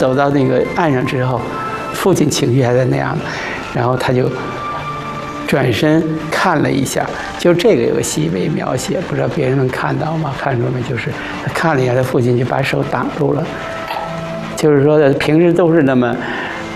走到那个岸上之后，父亲情绪还在那样，然后他就转身看了一下，就这个有个细微描写，不知道别人能看到吗？看出没？就是他看了一下，他父亲就把手挡住了，就是说他平时都是那么